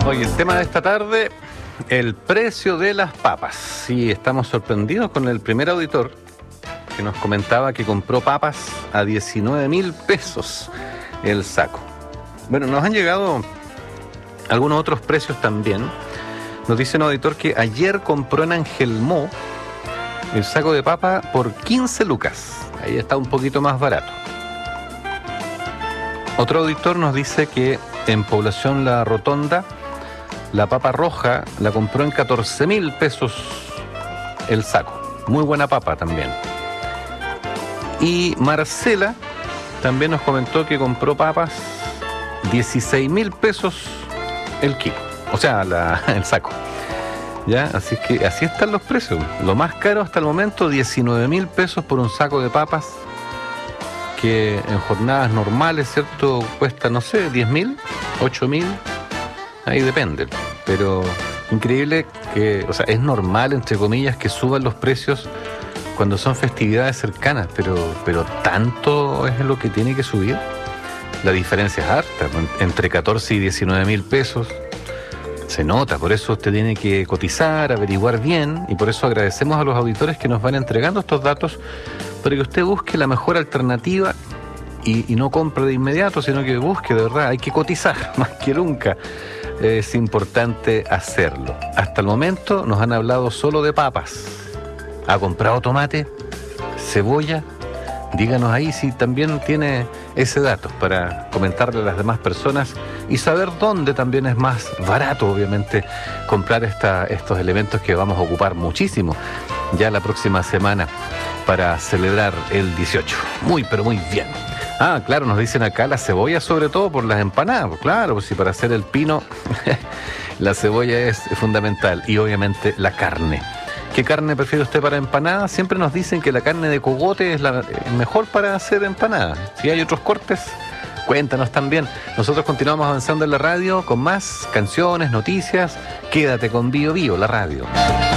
Hoy el tema de esta tarde, el precio de las papas. Sí, estamos sorprendidos con el primer auditor que nos comentaba que compró papas a 19,000 pesos el saco. Bueno, nos han llegado algunos otros precios también. Nos dice un auditor que ayer compró en Angelmó el saco de papa por 15 lucas. Ahí está un poquito más barato. Otro auditor nos dice que en Población La Rotonda la papa roja la compró en 14,000 pesos el saco. Muy buena papa también. Y Marcela también nos comentó que compró papas 16,000 pesos el kilo. O sea, el saco. ¿Ya? Así que así están los precios. Lo más caro hasta el momento, 19,000 pesos por un saco de papas, que en jornadas normales, ¿cierto? Cuesta, no sé, 10,000, 8,000. Ahí depende, pero increíble que, o sea, es normal, entre comillas, que suban los precios cuando son festividades cercanas, pero tanto es lo que tiene que subir. La diferencia es harta, entre 14 y 19,000 pesos, se nota, por eso usted tiene que cotizar, averiguar bien, y por eso agradecemos a los auditores que nos van entregando estos datos, para que usted busque la mejor alternativa y no compre de inmediato, sino que busque, de verdad, hay que cotizar más que nunca. Es importante hacerlo. Hasta el momento nos han hablado solo de papas. ¿Ha comprado tomate? ¿Cebolla? Díganos ahí si también tiene ese dato para comentarle a las demás personas y saber dónde también es más barato, obviamente, comprar estos elementos que vamos a ocupar muchísimo ya la próxima semana para celebrar el 18. Muy, pero muy bien. Ah, claro, nos dicen acá la cebolla, sobre todo por las empanadas. Pues claro, pues si para hacer el pino la cebolla es fundamental. Y obviamente la carne. ¿Qué carne prefiere usted para empanadas? Siempre nos dicen que la carne de cogote es la mejor para hacer empanadas. Si hay otros cortes, cuéntanos también. Nosotros continuamos avanzando en la radio con más canciones, noticias. Quédate con Bio Bio, la radio.